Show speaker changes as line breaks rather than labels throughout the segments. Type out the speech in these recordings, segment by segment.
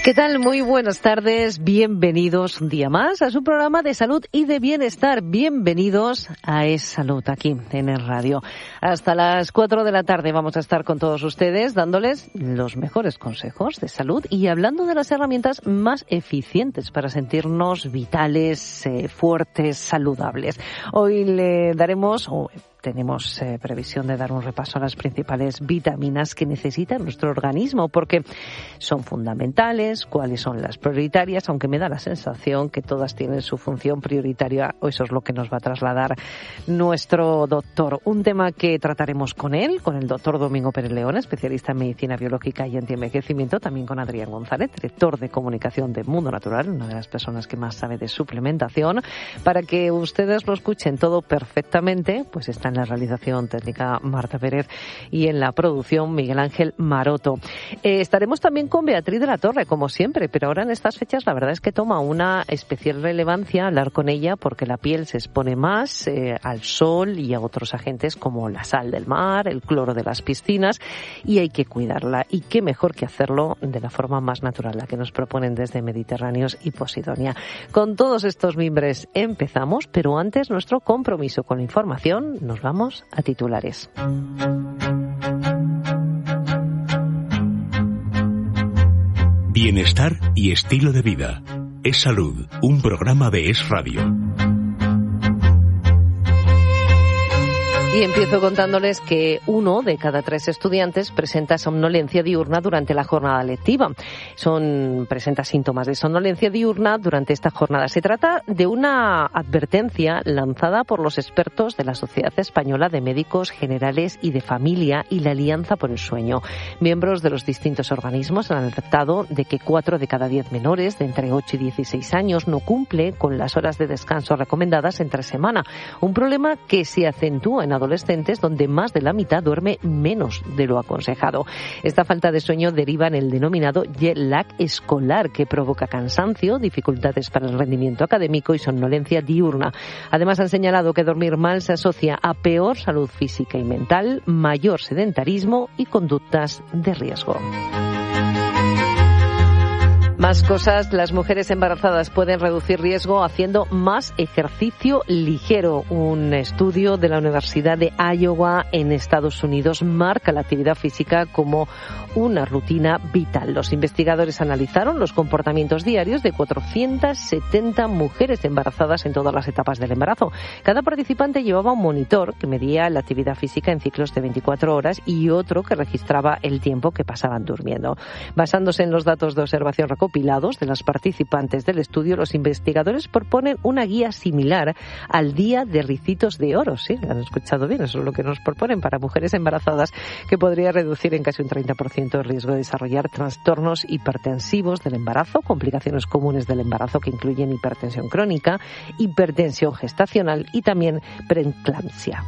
¿Qué tal? Muy buenas tardes. Bienvenidos un día más a su programa de salud y de bienestar. Bienvenidos a Es Salud aquí en el radio. Hasta las 4 de la tarde vamos a estar con todos ustedes dándoles los mejores consejos de salud y hablando de las herramientas más eficientes para sentirnos vitales, fuertes, saludables. Hoy le daremos... Tenemos previsión de dar un repaso a las principales vitaminas que necesita nuestro organismo porque son fundamentales, cuáles son las prioritarias, aunque me da la sensación que todas tienen su función prioritaria, o eso es lo que nos va a trasladar nuestro doctor. Un tema que trataremos con él, con el doctor Domingo Pérez León, especialista en medicina biológica y antienvejecimiento, también con Adrián González, director de comunicación de Mundo Natural, una de las personas que más sabe de suplementación, para que ustedes lo escuchen todo perfectamente, pues está en la realización técnica Marta Pérez y en la producción Miguel Ángel Maroto. Estaremos también con Beatriz de la Torre, como siempre, pero ahora en estas fechas la verdad es que toma una especial relevancia hablar con ella porque la piel se expone más al sol y a otros agentes como la sal del mar, el cloro de las piscinas y hay que cuidarla. Y qué mejor que hacerlo de la forma más natural, la que nos proponen desde Mediterráneos y Posidonia. Con todos estos mimbres empezamos, pero antes nuestro compromiso con la información. Nos vamos a titulares.
Bienestar y estilo de vida. Es Salud, un programa de Es Radio.
Y empiezo contándoles que 1 de cada 3 estudiantes presenta somnolencia diurna durante la jornada lectiva. Presenta síntomas de somnolencia diurna durante esta jornada. Se trata de una advertencia lanzada por los expertos de la Sociedad Española de Médicos Generales y de Familia y la Alianza por el Sueño. Miembros de los distintos organismos han alertado de que 4 de cada 10 menores de entre 8 y 16 años no cumple con las horas de descanso recomendadas entre semana. Un problema que se acentúa en adolescentes donde más de la mitad duerme menos de lo aconsejado. Esta falta de sueño deriva en el denominado jet lag escolar que provoca cansancio, dificultades para el rendimiento académico y somnolencia diurna. Además han señalado que dormir mal se asocia a peor salud física y mental, mayor sedentarismo y conductas de riesgo. Más cosas, las mujeres embarazadas pueden reducir riesgo haciendo más ejercicio ligero. Un estudio de la Universidad de Iowa en Estados Unidos marca la actividad física como una rutina vital. Los investigadores analizaron los comportamientos diarios de 470 mujeres embarazadas en todas las etapas del embarazo. Cada participante llevaba un monitor que medía la actividad física en ciclos de 24 horas y otro que registraba el tiempo que pasaban durmiendo. Basándose en los datos de observación recopilados de las participantes del estudio, los investigadores proponen una guía similar al Día de Ricitos de Oro. Sí, han escuchado bien, eso es lo que nos proponen para mujeres embarazadas, que podría reducir en casi un 30% el riesgo de desarrollar trastornos hipertensivos del embarazo, complicaciones comunes del embarazo que incluyen hipertensión crónica, hipertensión gestacional y también preeclampsia.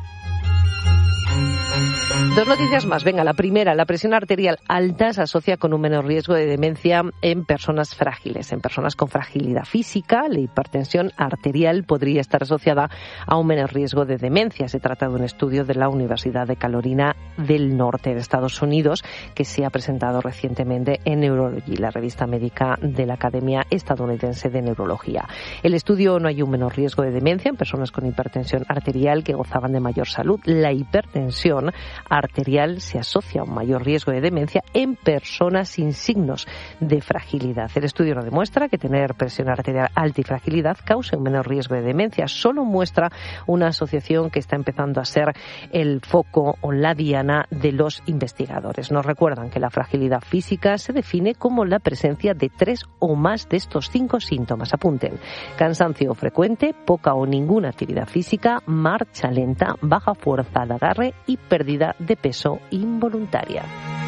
2 noticias más. Venga, la primera, la presión arterial alta se asocia con un menor riesgo de demencia en personas frágiles. En personas con fragilidad física, la hipertensión arterial podría estar asociada a un menor riesgo de demencia. Se trata de un estudio de la Universidad de Carolina del Norte de Estados Unidos que se ha presentado recientemente en Neurology, la revista médica de la Academia Estadounidense de Neurología. El estudio no hay un menor riesgo de demencia en personas con hipertensión arterial que gozaban de mayor salud. La hipertensión arterial se asocia a un mayor riesgo de demencia en personas sin signos de fragilidad. El estudio no demuestra que tener presión arterial alta y fragilidad cause un menor riesgo de demencia, solo muestra una asociación que está empezando a ser el foco o la diana de los investigadores. Nos recuerdan que la fragilidad física se define como la presencia de 3 o más de estos 5 síntomas. Apunten: cansancio frecuente, poca o ninguna actividad física, marcha lenta, baja fuerza de agarre y pérdida de peso involuntaria.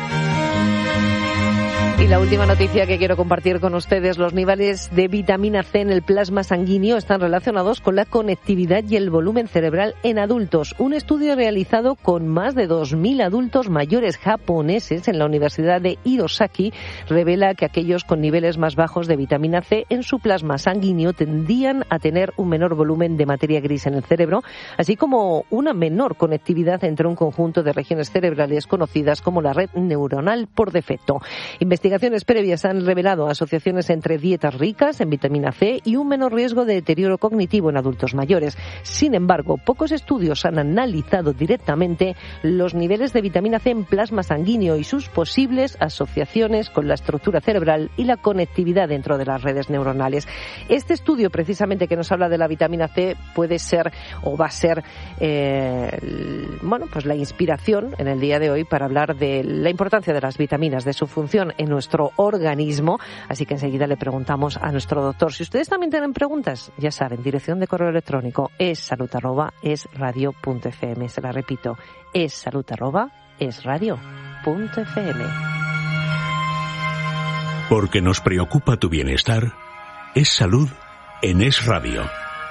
Y la última noticia que quiero compartir con ustedes: los niveles de vitamina C en el plasma sanguíneo están relacionados con la conectividad y el volumen cerebral en adultos. Un estudio realizado con más de 2.000 adultos mayores japoneses en la Universidad de Hirosaki revela que aquellos con niveles más bajos de vitamina C en su plasma sanguíneo tendían a tener un menor volumen de materia gris en el cerebro, así como una menor conectividad entre un conjunto de regiones cerebrales conocidas como la red neuronal por defecto. Investigadores Investigaciones previas han revelado asociaciones entre dietas ricas en vitamina C y un menor riesgo de deterioro cognitivo en adultos mayores. Sin embargo, pocos estudios han analizado directamente los niveles de vitamina C en plasma sanguíneo y sus posibles asociaciones con la estructura cerebral y la conectividad dentro de las redes neuronales. Este estudio, precisamente, que nos habla de la vitamina C, puede ser o va a ser pues la inspiración en el día de hoy para hablar de la importancia de las vitaminas, de su función en nuestro organismo. Así que enseguida le preguntamos a nuestro doctor. Si ustedes también tienen preguntas, ya saben, dirección de correo electrónico essalud@esradio.fm. Se la repito, essalud@esradio.fm.
Porque nos preocupa tu bienestar, es salud en Es Radio.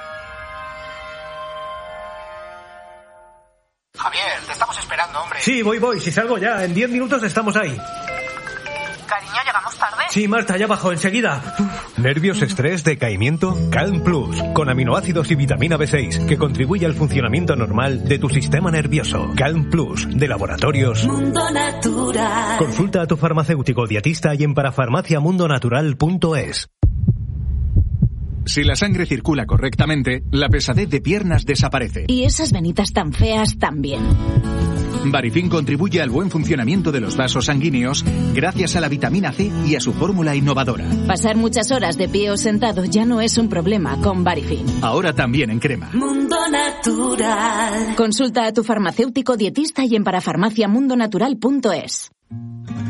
Javier, te estamos esperando, hombre.
Sí, voy. Si salgo ya, en 10 minutos estamos ahí.
Cariño, ¿llegamos tarde?
Sí, Marta, ya bajo, enseguida.
¿Nervios, estrés, decaimiento? Calm Plus, con aminoácidos y vitamina B6, que contribuye al funcionamiento normal de tu sistema nervioso. Calm Plus, de Laboratorios
Mundo Natural.
Consulta a tu farmacéutico dietista y en parafarmaciamundonatural.es.
Si la sangre circula correctamente, la pesadez de piernas desaparece.
Y esas venitas tan feas también.
Varifin contribuye al buen funcionamiento de los vasos sanguíneos gracias a la vitamina C y a su fórmula innovadora.
Pasar muchas horas de pie o sentado ya no es un problema con Varifin.
Ahora también en crema.
Mundo Natural. Consulta a tu farmacéutico dietista y en parafarmaciamundonatural.es.